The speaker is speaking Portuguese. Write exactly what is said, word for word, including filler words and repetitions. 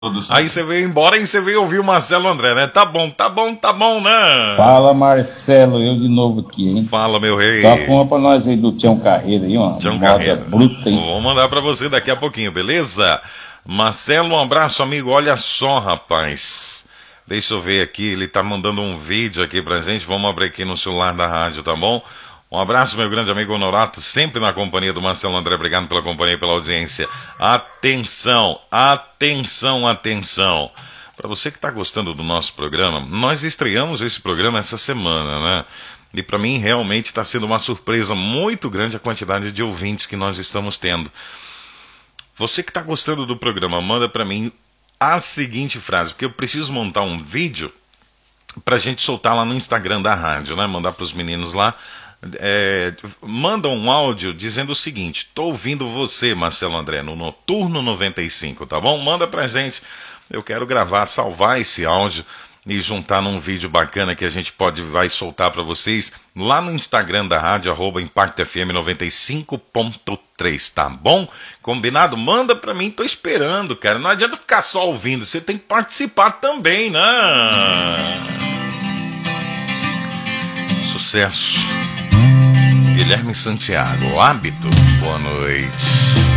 Aí você veio embora e você veio ouvir o Marcelo André, né? Tá bom, tá bom, tá bom, né? Fala, Marcelo, eu de novo aqui, hein? Fala, meu rei. Toca uma pra nós aí do Tião Carreira aí, uma Tião moda Carreira. bruta, hein? Vou mandar pra você daqui a pouquinho, beleza? Marcelo, um abraço, amigo. Olha só, rapaz. Deixa eu ver aqui, ele tá mandando um vídeo aqui pra gente. Vamos abrir aqui no celular da rádio, tá bom? Um abraço, meu grande amigo Honorato, sempre na companhia do Marcelo André. Obrigado pela companhia e pela audiência. Atenção, atenção, atenção. Para você que está gostando do nosso programa, nós estreamos esse programa essa semana, né? E para mim realmente está sendo uma surpresa muito grande a quantidade de ouvintes que nós estamos tendo. Você que está gostando do programa, manda para mim a seguinte frase, porque eu preciso montar um vídeo para a gente soltar lá no Instagram da rádio, né? Mandar para os meninos lá. É, manda um áudio dizendo o seguinte: tô ouvindo você, Marcelo André, no Noturno noventa e cinco, tá bom? Manda pra gente, eu quero gravar, salvar esse áudio e juntar num vídeo bacana que a gente pode, vai soltar pra vocês lá no Instagram da rádio, arroba Impacto F M noventa e cinco ponto três, tá bom? Combinado? Manda pra mim, tô esperando, cara. Não adianta ficar só ouvindo, você tem que participar também, né? Sucesso. Guilherme Santiago, Hábito, boa noite.